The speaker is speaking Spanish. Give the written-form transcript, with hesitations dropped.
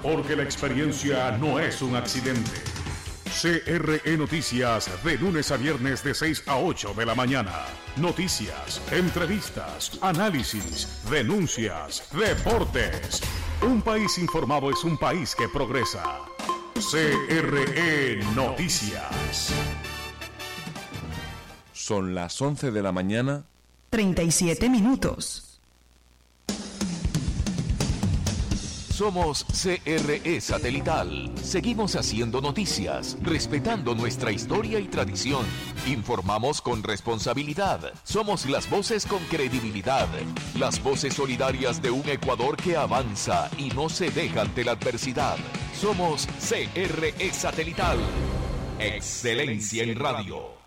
porque la experiencia no es un accidente. CRE Noticias, de lunes a viernes de 6 a 8 de la mañana. Noticias, entrevistas, análisis, denuncias, deportes. Un país informado es un país que progresa. CRE Noticias. Son las 11 de la mañana. 37 minutos. Somos CRE Satelital. Seguimos haciendo noticias, respetando nuestra historia y tradición. Informamos con responsabilidad. Somos las voces con credibilidad. Las voces solidarias de un Ecuador que avanza y no se deja ante la adversidad. Somos CRE Satelital. Excelencia en radio.